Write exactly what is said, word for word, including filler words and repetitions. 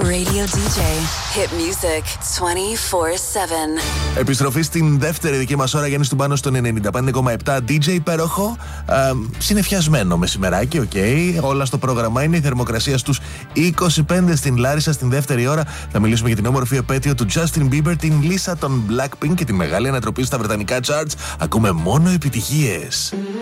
Radio ντι τζέι. Hit music twenty-four seven. Επιστροφή στην δεύτερη δική μας ώρα. Γιάννης Τουμπάνος στον ενενήντα πέντε κόμμα επτά. ντι τζέι υπέροχο. Ε, συννεφιασμένο μεσημεράκι, οκ. Okay. Όλα στο πρόγραμμα είναι. Η θερμοκρασία στους είκοσι πέντε στην Λάρισα. Στην δεύτερη ώρα θα μιλήσουμε για την όμορφη επέτειο του Justin Bieber, την Lisa των Blackpink και τη μεγάλη ανατροπή στα βρετανικά charts. Ακούμε μόνο επιτυχίες.